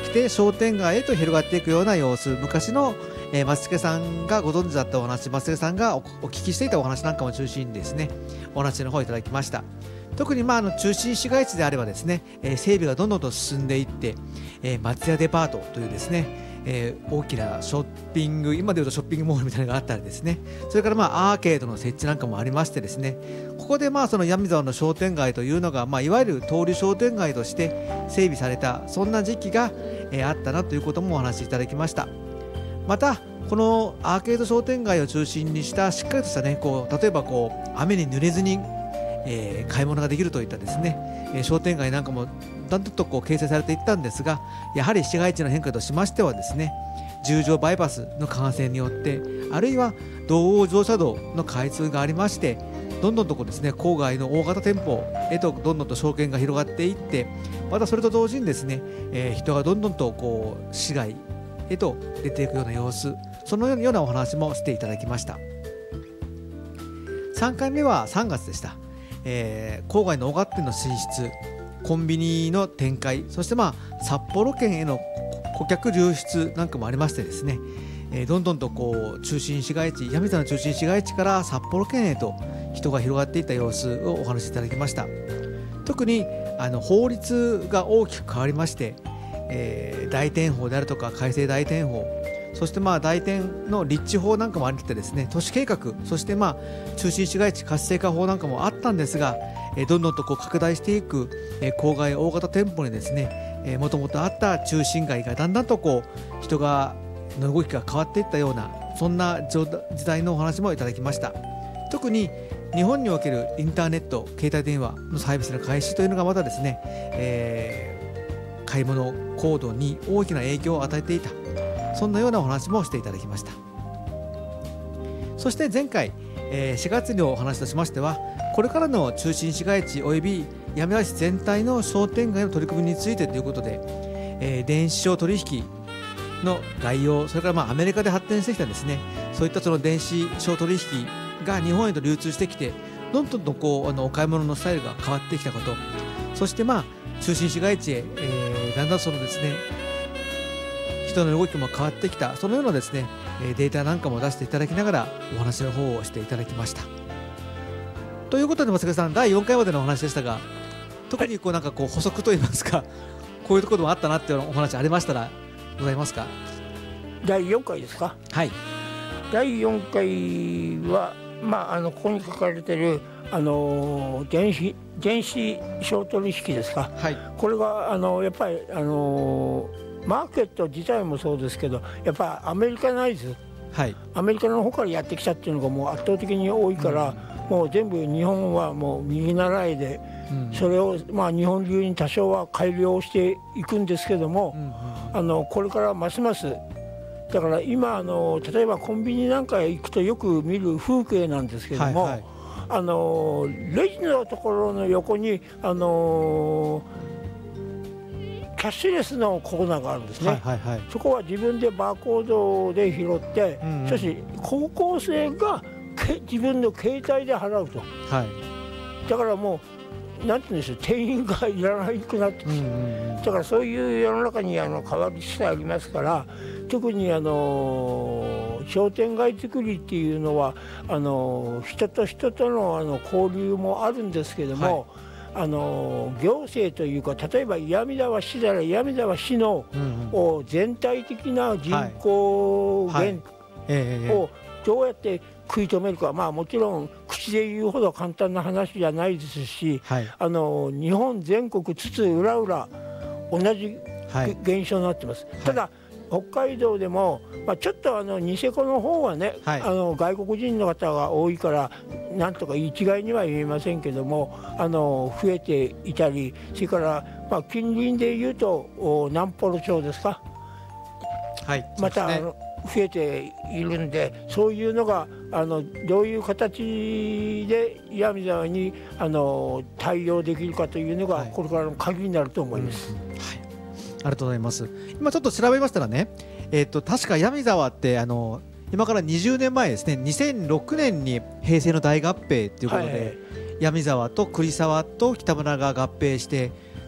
きて商店街へと広がっていくような様子、昔の、松重さんがご存知だったお話、松重さんがお聞きしていたお話なんかも中心にですね、お話の方をいただきました。特に中心市街地であればですね、整備がどんどんと進んでいって、松屋デパートというですね、大きなショッピング、今でいうとショッピングモールみたいなのがあったりですね、それからアーケードの設置なんかもありましてですね、ここでその闇沢の商店街というのが、いわゆる通り商店街として整備された、そんな時期が、あったなということもお話しいただきました。またこのアーケード商店街を中心にしたしっかりとしたね、例えば雨に濡れずに、買い物ができるといったですね、商店街なんかもだんだんと形成されていったんですが、やはり市街地の変化としましてはですね、十条バイパスの完成によって、あるいは道央自動車道の開通がありまして、どんどんとですね、郊外の大型店舗へとどんどんと商圏が広がっていって、またそれと同時にですね、人がどんどんと市街へと出ていくような様子、そのようなお話もしていただきました。3回目は3月でした。郊外の大型店の進出、コンビニの展開、そして札幌圏への顧客流出なんかもありましてですね、どんどんと中心市街地、闇沢の中心市街地から札幌圏へと人が広がっていった様子をお話しいただきました。特に法律が大きく変わりまして、大店法であるとか改正大店法、そして大店の立地法なんかもあってですね、都市計画、そして中心市街地活性化法なんかもあったんですが、どんどんと拡大していく、郊外大型店舗にですね、もともとあった中心街がだんだんと人がの動きが変わっていったような、そんな時代のお話もいただきました。特に日本におけるインターネット、携帯電話のサービスの開始というのがまたですね、買い物行動に大きな影響を与えていた、そんなようなお話もしていただきました。そして前回、4月のお話としましては、これからの中心市街地および闇沢市全体の商店街の取り組みについてということで、電子商取引の概要、それからアメリカで発展してきたですね、そういったその電子商取引が日本へと流通してきて、どんどんとお買い物のスタイルが変わってきたこと、そして中心市街地へ、だんだんそのですね、人の動きも変わってきた、そのようなですね、データなんかも出していただきながらお話の方をしていただきました。ということで松重さん、第4回までのお話でしたが、特になんか補足といいますか、こういうところもあったなっていうお話ありましたらございますか？ 第4回ですか？ はい。 第4回は、ここに書かれている電子商取引ですか、はい、これがやっぱりマーケット自体もそうですけど、やっぱりアメリカナイズ、はい、アメリカの方からやってきたっていうのがもう圧倒的に多いから、もう全部日本はもう右習いで、それを日本流に多少は改良していくんですけども、これからますますだから今例えばコンビニなんかへ行くとよく見る風景なんですけども、はいはい、レジのところの横にキャッシュレスのコーナーがあるんですね、はいはいはい、そこは自分でバーコードで拾って、しかし高校生が自分の携帯で払うと、はい、だからもうなんて言うんでしょう、店員がいらなくなってきて、だからそういう世の中に変わりつつありますから、特に商店街作りっていうのは人と人との交流もあるんですけども、はい、行政というか、例えば闇沢市なら闇沢市の、全体的な人口減をどうやって食い止めるか、もちろん口で言うほど簡単な話じゃないですし、はい、日本全国津々浦々同じ現象になってます、はい、ただ北海道でも、ちょっとニセコの方はね、はい、外国人の方が多いからなんとか一概には言えませんけども、増えていたり、それから、近隣でいうと南幌町ですか、はい、また増えているんで、そういうのがどういう形で闇沢に対応できるかというのがこれからの鍵になると思います、はい、 ありがとうございます。今ちょっと調べましたらね、確か闇沢って今から20年前ですね、2006年に平成の大合併ということで、はい、闇沢と栗沢と北村が合併して、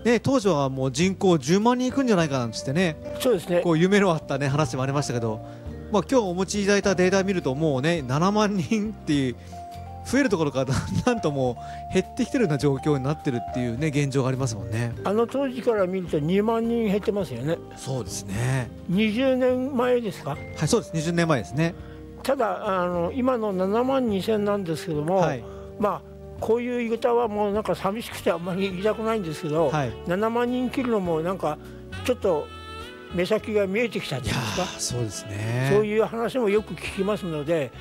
ね、当時はもう人口10万人いくんじゃないかなんつってね、 そうですね、 こう夢のあった、ね、話もありましたけど、まあ、今日お持ちいただいたデータを見るともうね7万人っていう増えるところからなんともう減ってきてるような状況になってるっていうね現状がありますもんね。 当時から見ると2万人減ってますよね。 そうですね。 20年前ですか。 はい、そうです。20年前ですね。 ただ今の7万2000なんですけども、はい、まあこういう言い方はもうなんか寂しくてあんまり言いたくないんですけど、はい、7万人切るのもなんかちょっと目先が見えてきたんじゃないですか。 そうですね。 そういう話もよく聞きますので、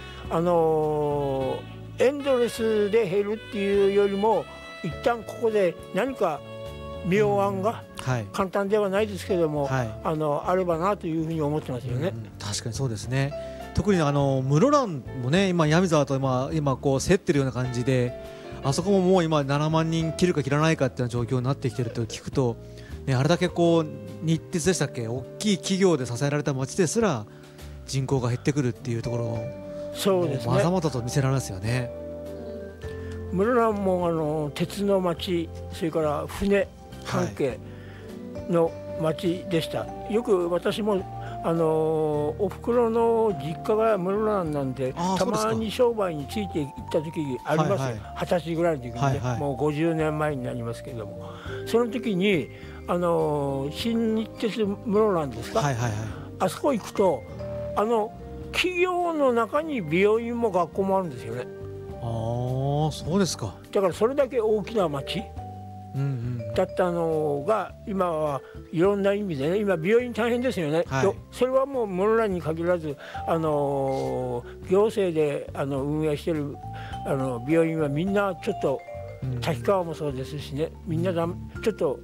エンドレスで減るっていうよりも一旦ここで何か妙案が簡単ではないですけども、はい、あればなというふうに思ってますよね。 確かにそうですね。特に室蘭もね今闇沢と今こう競ってるような感じで、あそこももう今7万人切るか切らないかっていう状況になってきてると聞くと、ね、あれだけこう日鉄でしたっけ、大きい企業で支えられた町ですら人口が減ってくるっていうところをそうですね、 まざまざと見せられますよね。 室蘭も鉄の町、それから船関係の町でした。よく私もおふくろの実家が室蘭なんで、たまに商売について行った時ありますよ、はいはい、20歳ぐらいの時にね、はいはい、もう50年前になりますけども、その時に新日鉄室蘭ですか、はいはいはい、あそこ行くと企業の中に病院も学校もあるんですよね。 ああ、そうですか。 だからそれだけ大きな町だったのが今はいろんな意味でね、今病院大変ですよね、はい、それはもう室蘭に限らず行政で運営している病院はみんなちょっと、滝川もそうですしね、みんなちょっと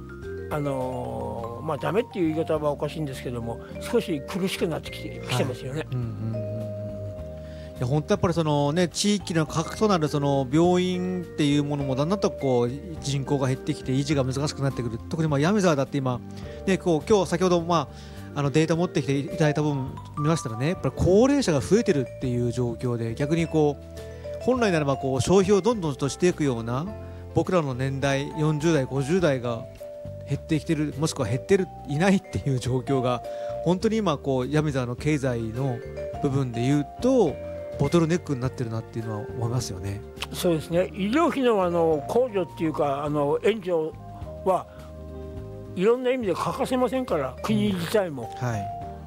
まあダメっていう言い方はおかしいんですけども、少し苦しくなってきてますよね。 いや本当やっぱりその、ね、地域の核となるその病院っていうものもだんだんとこう人口が減ってきて維持が難しくなってくる。特に闇沢だって今、ね、今日先ほど、データ持ってきていただいた分見ましたらね、やっぱり高齢者が増えてるっていう状況で、逆にこう本来ならばこう消費をどんどんとしていくような僕らの年代40代50代が減ってきてる、もしくは減っていないっていう状況が本当に今こう闇沢の経済の部分でいうとボトルネックになってるなっていうのは思いますよね。 そうですね。医療費の控除っていうか援助はいろんな意味で欠かせませんから、国自体も、はい、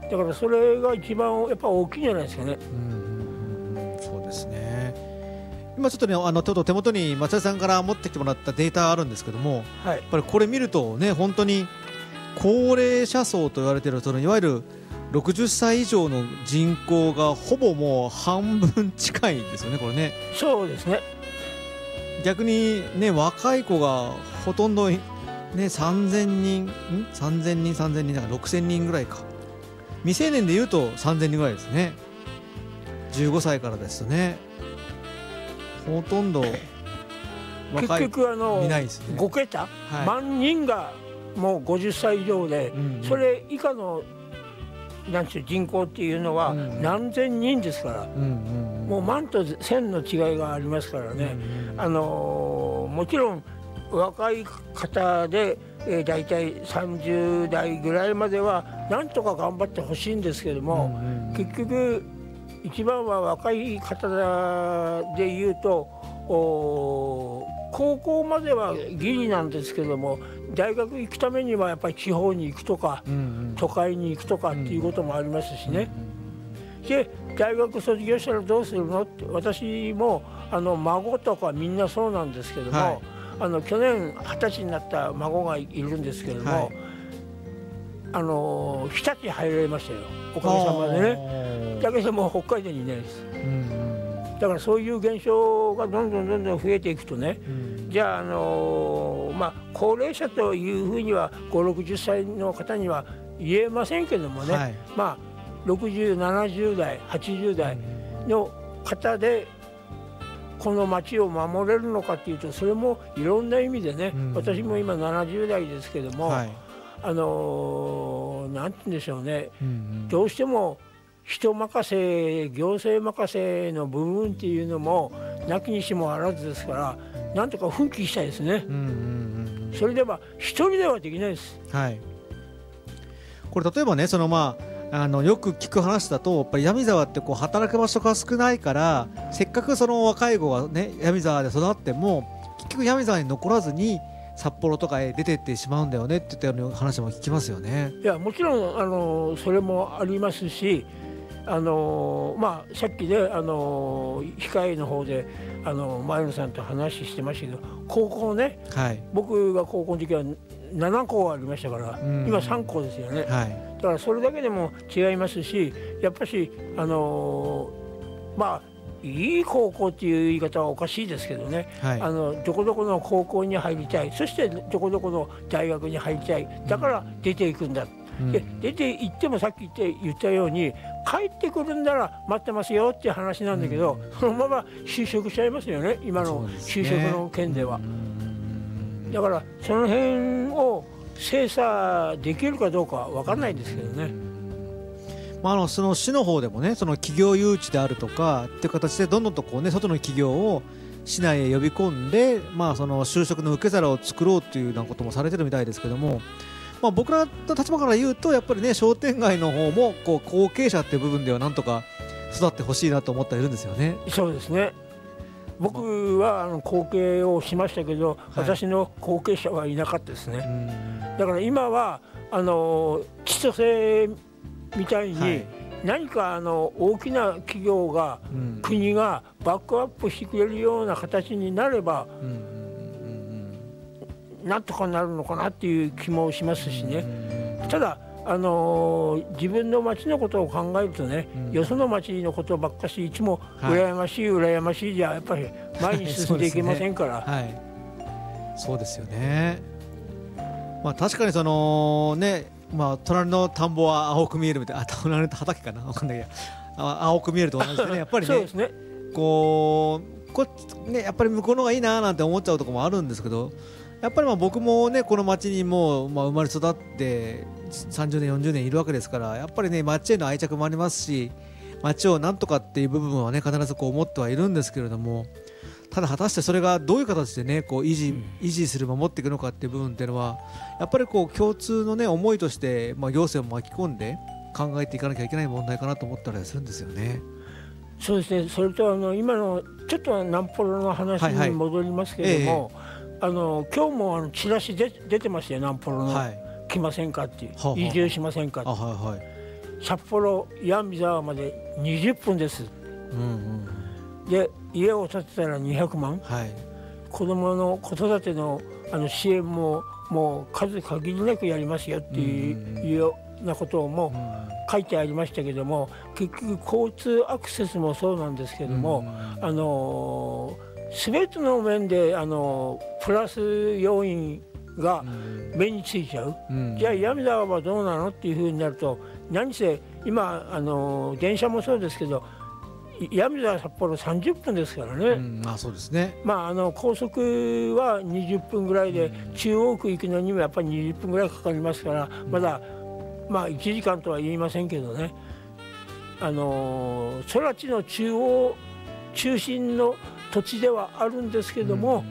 だからそれが一番やっぱ大きいんじゃないですかね。 そうですね。今ちょっとねちょっと手元に松田さんから持ってきてもらったデータあるんですけども、はい、やっぱりこれ見るとね、本当に高齢者層と言われているいわゆる60歳以上の人口がほぼもう半分近いですよね、これね。 そうですね。 逆にね、若い子がほとんどね、3000人だから6000人ぐらいか。未成年でいうと3000人ぐらいですね。15歳からですとね、ほとんど若い結局見ないですね。 5桁、はい、万人がもう50歳以上で、それ以下のなんていう人口っていうのは何千人ですから、もう万と千の違いがありますからね、もちろん若い方で、だいたい30代ぐらいまではなんとか頑張ってほしいんですけども、結局一番は若い方でいうと高校まではギリなんですけども、大学行くためにはやっぱり地方に行くとか、都会に行くとかっていうこともありますしね。で大学卒業したらどうするのって、私も孫とかみんなそうなんですけども、はい、去年20歳になった孫がいるんですけども、はい、日立入られましたよ、おかげさまでね。だけども北海道にいないです。だからそういう現象がどんどん増えていくとね、じゃあ、高齢者というふうには50、60歳の方には言えませんけどもね、はい、60、70代、80代の方でこの町を守れるのかっていうと、それもいろんな意味でね、私も今70代ですけども、はい、なんて言うんでしょうね、どうしても人任せ、行政任せの部分っていうのもなきにしもあらずですから、なんとか奮起したいですね。 それでは一人ではできないです。 はい、これ例えばねよく聞く話だとやっぱり闇沢って働く場所が少ないからせっかくその若い子がね闇沢で育っても結局闇沢に残らずに札幌とかへ出てってしまうんだよねって言ったような話も聞きますよね。 いやもちろんそれもありますしさっきね控えの方で前野さんと話してましたけど高校ね、はい、僕が高校の時は7校ありましたから、今3校ですよね、はい、だからそれだけでも違いますしやっぱしいい高校っていう言い方はおかしいですけどね、はい、どこどこの高校に入りたいそしてどこどこの大学に入りたいだから出ていくんだ、で出て行ってもさっき言ったように帰ってくるんなら待ってますよっていう話なんだけど、そのまま就職しちゃいますよね今の就職の件では。だからその辺を精査できるかどうかは分かんないんですけどね。 その市の方でもねその企業誘致であるとかっていう形でどんどんと外の企業を市内へ呼び込んで、その就職の受け皿を作ろうというようなこともされてるみたいですけども、僕らの立場から言うとやっぱりね商店街の方も後継者っていう部分ではなんとか育ってほしいなと思っているんですよね。 そうですね。僕は後継をしましたけど、私の後継者はいなかったですね。だから今は千歳みたいに何か大きな企業が、国がバックアップしてくれるような形になれば、なんとかなるのかなっていう気もしますしね。ただ自分の町のことを考えるとね、よその町のことばっかしいつも羨ましい羨ましいじゃやっぱり前に進んでいけませんから。 そうですよね。確かに隣の田んぼは青く見えるみたいな、隣の畑かな分かんないけど青く見えると同じでねやっぱりね、そうですね、やっぱり向こうの方がいいななんて思っちゃうところもあるんですけど、やっぱり僕もねこの町にもう生まれ育って30年40年いるわけですから、やっぱりね町への愛着もありますし、町をなんとかっていう部分はね必ず思ってはいるんですけれども、ただ果たしてそれがどういう形でね維持する守っていくのかっていう部分っていうのはやっぱり共通のね思いとして、行政を巻き込んで考えていかなきゃいけない問題かなと思ったりするんですよね。 そうですね。それと今のちょっと南ポロの話に戻りますけれども、今日もチラシ出てましたよ、南ポロの、来ませんかっていう、移住しませんかって、札幌闇沢まで20分です、で家を建てたら200万、子供の子育ての支援ももう数限りなくやりますよっていうようなことをも書いてありましたけども、結局交通アクセスもそうなんですけども、全ての面でプラス要因が目についちゃう、じゃあ闇沢はどうなのっていうふうになると、何せ今電車もそうですけど闇沢札幌30分ですからね。 そうですね。 高速は20分ぐらいで、中央区行くのにもやっぱり20分ぐらいかかりますから、まだ1時間とは言いませんけどね、空知の中心の土地ではあるんですけども、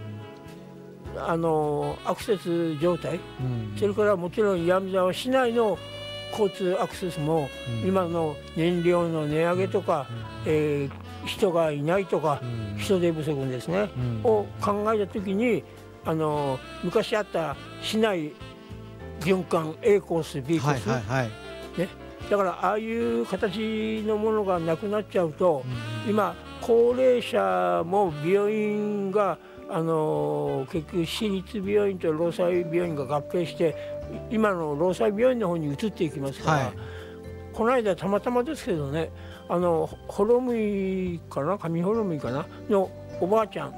アクセス状態、それからもちろん闇沢市内の交通アクセスも、今の燃料の値上げとか、人がいないとか、人手不足ですね、を考えた時に昔あった市内循環 A コース B コース、ね、だからああいう形のものがなくなっちゃうと、今高齢者も病院が結局私立病院と労災病院が合併して今の労災病院の方に移っていきますから、この間たまたまですけどね、ホロムイかな、上ホロムイかなのおばあちゃん、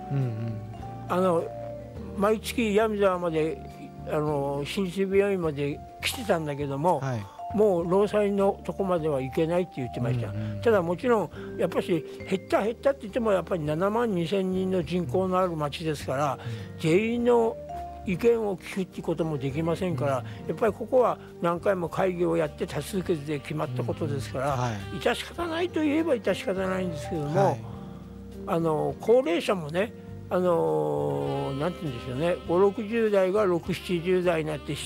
毎月闇沢まで私立病院まで来てたんだけども、もう労災のとこまでは行けないって言ってました。ただもちろんやっぱり減ったって言ってもやっぱり7万2000人の人口のある町ですから、全員の意見を聞くっていうこともできませんから、やっぱりここは何回も会議をやって多数決で決まったことですから、致し方ないといえば致し方ないんですけども、高齢者もねなんて言うんでしょうね、5、60代が6、70代になって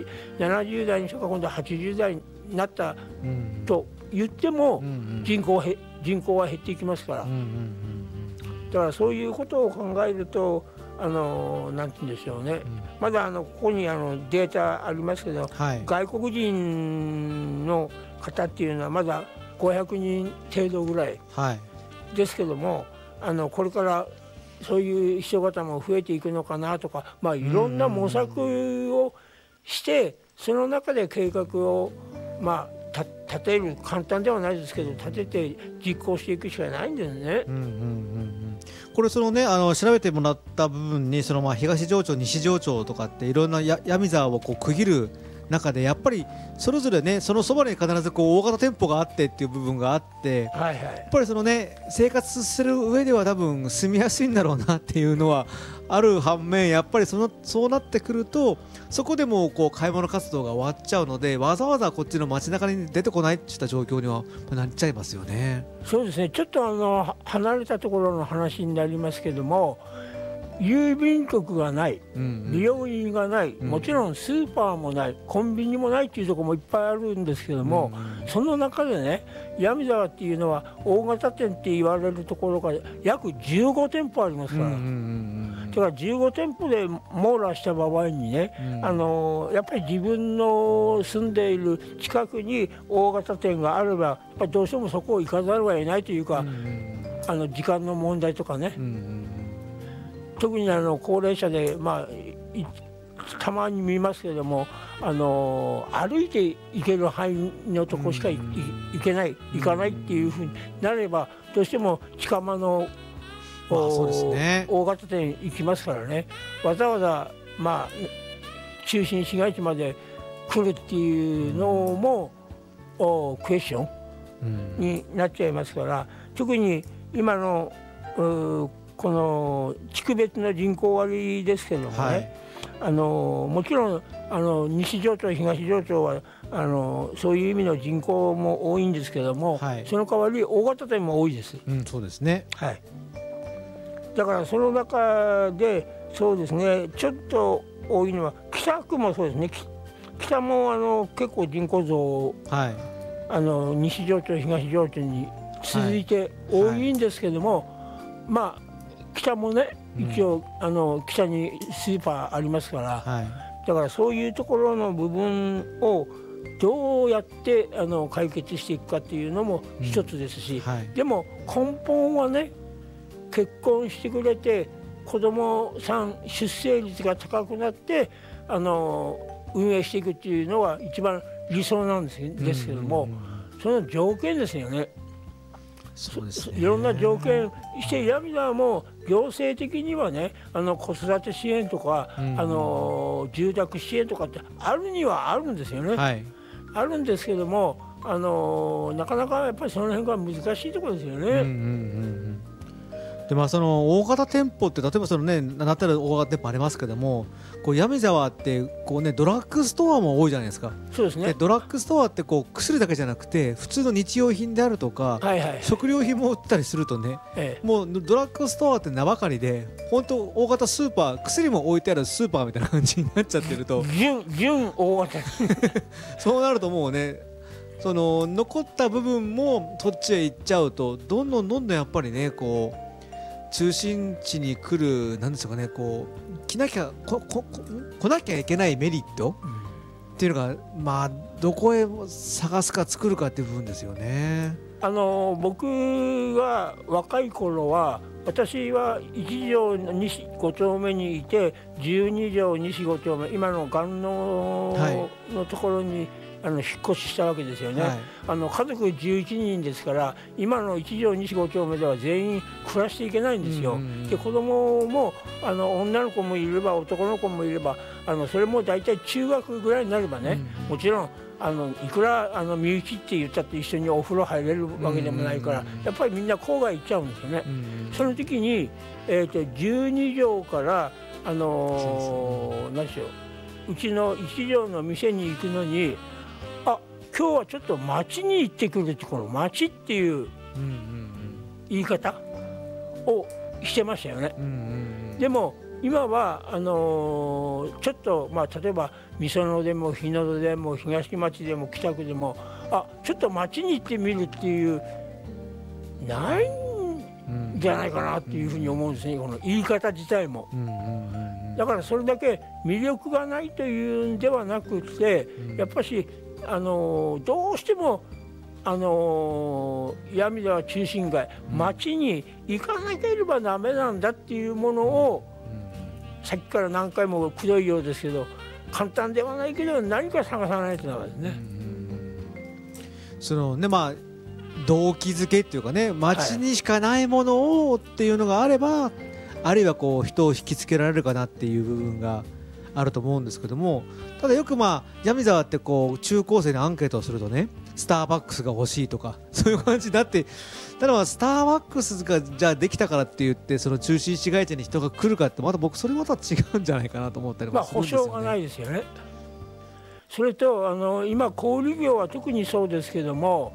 7、8、70代に人が今度は80代になったと言っても人口は減っていきますから、だからそういうことを考えるとなんて言うんでしょうね、まだここにデータありますけど、はい、外国人の方っていうのはまだ500人程度ぐらいですけども、これからそういう人方も増えていくのかなとか、まあ、いろんな模索をしてその中で計画をまあ立てる、簡単ではないですけど立てて実行していくしかないんですね。 これそのね調べてもらった部分に東城町西城町とかっていろんな闇沢をこう区切る中でやっぱりそれぞれねそのそばに必ずこう大型店舗があってっていう部分があって、はいはい、やっぱりそのね生活する上では多分住みやすいんだろうなっていうのはある反面、やっぱりそうなってくるとそこでもこう買い物活動が終わっちゃうのでわざわざこっちの街中に出てこないっていった状況にはなっちゃいますよね。 そうですね、ちょっと離れたところの話になりますけども、郵便局がない、美容院がない、もちろんスーパーもない、コンビニもないっていうところもいっぱいあるんですけども、その中でね闇沢っていうのは大型店って言われるところが約15店舗ありますから、だから15店舗で網羅した場合にね、やっぱり自分の住んでいる近くに大型店があればやっぱりどうしてもそこを行かざるを得ないというか、時間の問題とかね、特に高齢者で、たまに見ますけれども歩いて行ける範囲のとこしか行けない、行かないっていうふうになればどうしても近場の大型店行きますからね、わざわざ、中心市街地まで来るっていうのもクエスチョンになっちゃいますから、特に今のこの地区別の人口割ですけどもね、はい、もちろん西城町東城町はそういう意味の人口も多いんですけども、はい、その代わり大型店も多いです。 そうですね、 はい、だからその中でそうですね、ちょっと多いのは北区もそうですね、北も結構人口増、はい、西城町東城町に続いて多いんですけども、北もね一応、北にスーパーありますから、はい、だからそういうところの部分をどうやって解決していくかっていうのも一つですし、はい、でも根本はね結婚してくれて子供さん出生率が高くなって運営していくっていうのは一番理想なんですけども、その条件ですよね。 そうですね、 いろんな条件して闇沢も行政的にはね子育て支援とか、住宅支援とかってあるにはあるんですよね、はい、あるんですけどもなかなかやっぱりその辺が難しいところですよね。 でその大型店舗って例えばそのね名ったら大型店舗ありますけども、こう闇沢ってこうねドラッグストアも多いじゃないですか。 そうですね。 でドラッグストアってこう薬だけじゃなくて普通の日用品であるとか、はいはい、食料品も売ったりするとね、もうドラッグストアって名ばかりで本当大型スーパー、薬も置いてあるスーパーみたいな感じになっちゃってると純大型そうなるともうねその残った部分もそっちへ行っちゃうとどんどんやっぱりねこう中心地に来るなんでしょうかね、こう来なきゃいけないメリット、っていうのがどこへ探すか作るかっていう部分ですよね。 僕は若い頃は私は1条西5丁目にいて12条西5丁目今の岩能のところに引っ越ししたわけですよね、はい、家族11人ですから今の1条西5丁目では全員暮らしていけないんですよ。で子供も女の子もいれば男の子もいればそれも大体中学ぐらいになればね、もちろんいくら身内って言ったって一緒にお風呂入れるわけでもないから、やっぱりみんな郊外行っちゃうんですよね。その時に、12条から何でしょう、うちの1条の店に行くのに今日はちょっと町に行ってくるってこの町っていう言い方をしてましたよね。でも今はちょっと例えば美園でも日の出でも東町でも北区でもちょっと町に行ってみるっていうないんじゃないかなっていうふうに思うんですね、この言い方自体も。だからそれだけ魅力がないというんではなくて、やっぱしどうしても闇沢中心街、町に行かなければダメなんだっていうものを、さっきから何回もくどいようですけど、簡単ではないけど何か探さないとダメですね。 そのね、動機づけっていうかね、町にしかないものをっていうのがあれば、あるいはこう人を引きつけられるかなっていう部分があると思うんですけども、ただよく闇沢ってこう中高生にアンケートをするとね、スターバックスが欲しいとかそういう感じだって、ただスターバックスがじゃあできたからって言ってその中心市街地に人が来るかって、また僕それまた違うんじゃないかなと思ったりもするんですよね。 保証がないですよね。それと今小売業は特にそうですけども、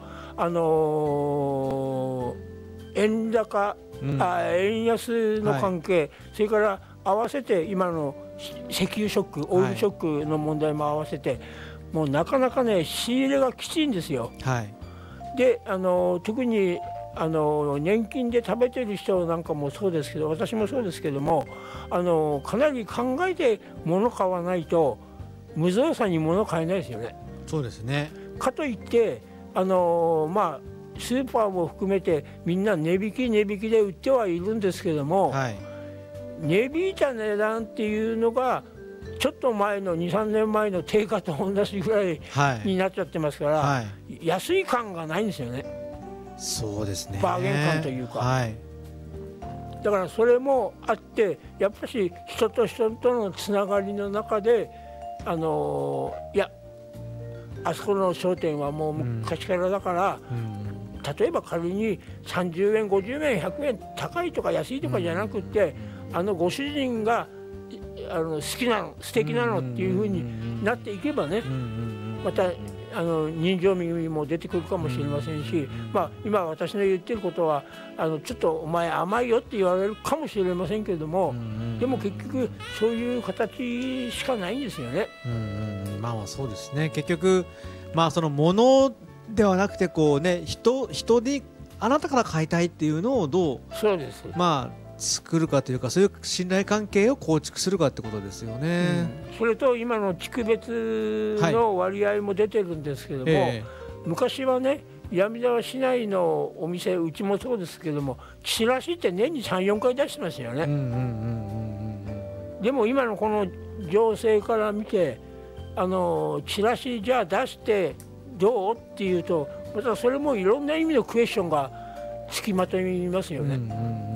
円高、円安の関係、それから合わせて今の石油ショック、オイルショックの問題も合わせて、もうなかなかね仕入れがきついんですよ。で特に年金で食べてる人なんかもそうですけど、私もそうですけども、かなり考えて物買わないと無造作に物買えないですよね。 そうですね。 かといってスーパーも含めてみんな値引きで売ってはいるんですけども、値引いた値段っていうのがちょっと前の2、3年前の定価と同じぐらいになっちゃってますから、安い感がないんですよね。 そうですね。 バーゲン感というか、だからそれもあって、やっぱり人と人とのつながりの中でいやあそこの商店はもう昔からだから、例えば仮に30円50円100円高いとか安いとかじゃなくて、ご主人が好きなの素敵なのっていうふうになっていけばね、また人情味も出てくるかもしれませんし、今私の言ってることはちょっとお前甘いよって言われるかもしれませんけれども、でも結局そういう形しかないんですよね。 そうですね。結局そのものではなくてこうね、人にあなたから買いたいっていうのをどう作るかというか、そういう信頼関係を構築するかってことですよね。 それと今の地区別の割合も出てるんですけども、昔はね闇沢市内のお店、うちもそうですけども、チラシって年に3、4回出してますよね。でも今のこの情勢から見てチラシじゃあ出してどうっていうと、またそれもいろんな意味のクエスチョンがつきまといますよね。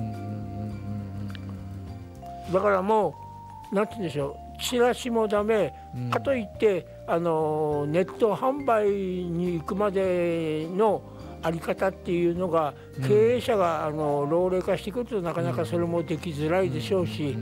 だからもうなんて言うんでしょう、チラシもダメ、かといってネット販売に行くまでのあり方っていうのが、経営者が老齢化してくるとなかなかそれもできづらいでしょうし、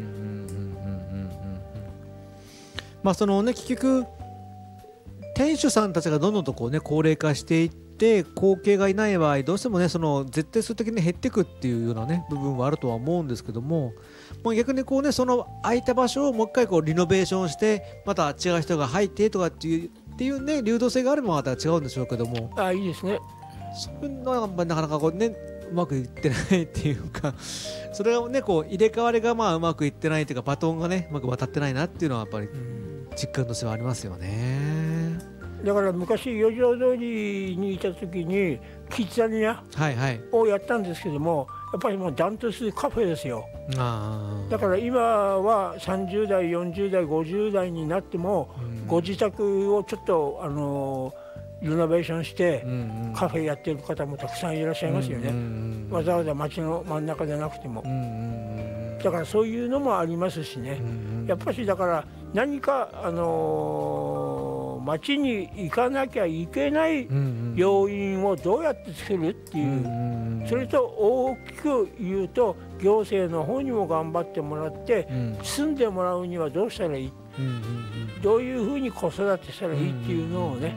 そのね、結局店主さんたちがどんどんとこうね高齢化していって後継がいない場合、どうしてもねその絶対数的に減っていくっていうようなね部分はあるとは思うんですけども、逆にこうねその空いた場所をもう一回こうリノベーションしてまた違う人が入ってとかっていうね流動性があるのはまた違うんでしょうけども、 いいですね。 そういうのはなかなかこうねうまくいってないっていうか、それをねこう入れ替わりがうまくいってないというか、バトンがねうまく渡ってないなっていうのはやっぱり実感としてはありますよね。 だから昔四条通りにいた時にキッザニアをやったんですけども、やっぱりもうダントツカフェですよ。だから今は30代40代50代になっても、ご自宅をちょっとリノベーションしてカフェやってる方もたくさんいらっしゃいますよね。わざわざ街の真ん中でなくても。だからそういうのもありますしね。やっぱしだから何か街に行かなきゃいけない要因をどうやって作るっていう、それと大きく言うと行政の方にも頑張ってもらって、住んでもらうにはどうしたらいい、どういうふうに子育てしたらいいっていうのをね、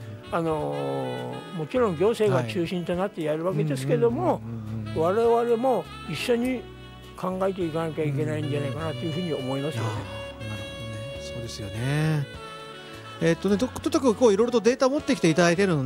もちろん行政が中心となってやるわけですけども、我々も一緒に考えていかなきゃいけないんじゃないかなというふうに思いますよね。 なるほどね、そうですよね。とにかくこういろいろとデータ持ってきていただいているの